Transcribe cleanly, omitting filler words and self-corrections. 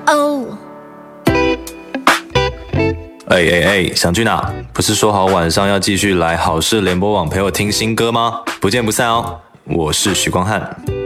哦， 想去哪？不是说好晚上要继续来好事联播网陪我听新歌吗？不见不散哦！我是许光汉。